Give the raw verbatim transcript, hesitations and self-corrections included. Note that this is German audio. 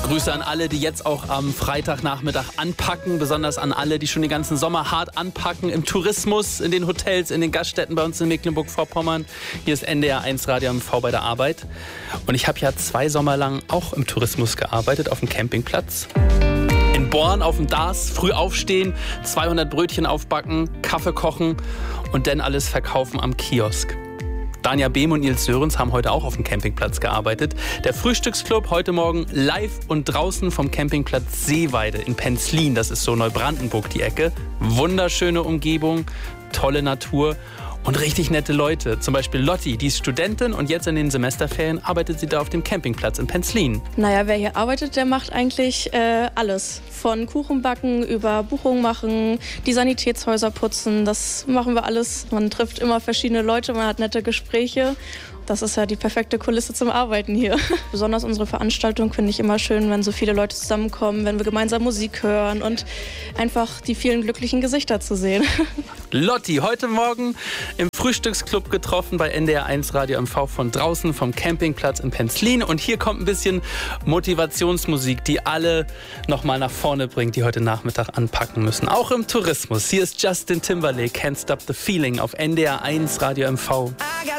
Grüße an alle, die jetzt auch am Freitagnachmittag anpacken, besonders an alle, die schon den ganzen Sommer hart anpacken im Tourismus, in den Hotels, in den Gaststätten bei uns in Mecklenburg-Vorpommern. Hier ist N D R eins Radio M V bei der Arbeit. Und ich habe ja zwei Sommer lang auch im Tourismus gearbeitet, auf dem Campingplatz. In Born auf dem Dars, früh aufstehen, zweihundert Brötchen aufbacken, Kaffee kochen und dann alles verkaufen am Kiosk. Danja Behm und Nils Sörens haben heute auch auf dem Campingplatz gearbeitet. Der Frühstücksclub heute Morgen live und draußen vom Campingplatz Seeweide in Penzlin. Das ist so Neubrandenburg die Ecke. Wunderschöne Umgebung, tolle Natur und richtig nette Leute. Zum Beispiel Lotti, die ist Studentin und jetzt in den Semesterferien arbeitet sie da auf dem Campingplatz in Penzlin. Naja, wer hier arbeitet, der macht eigentlich äh, alles. Von Kuchen backen über Buchungen machen, die Sanitätshäuser putzen, das machen wir alles. Man trifft immer verschiedene Leute, man hat nette Gespräche. Das ist ja die perfekte Kulisse zum Arbeiten hier. Besonders unsere Veranstaltung finde ich immer schön, wenn so viele Leute zusammenkommen, wenn wir gemeinsam Musik hören und einfach die vielen glücklichen Gesichter zu sehen. Lotti, heute Morgen im Frühstücksclub getroffen bei N D R eins Radio M V von draußen vom Campingplatz in Penzlin. Und hier kommt ein bisschen Motivationsmusik, die alle nochmal nach vorne bringt, die heute Nachmittag anpacken müssen. Auch im Tourismus. Hier ist Justin Timberlake, Can't Stop the Feeling auf N D R eins Radio M V.